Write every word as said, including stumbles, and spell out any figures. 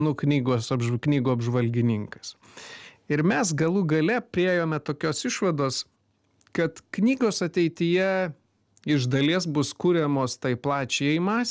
nu knygos apž knygų apžvalgininkas. Ir mes galų gale priėjome tokios išvados, kad knygos ateityje iš dalies bus kuriamos tai plačiai masei.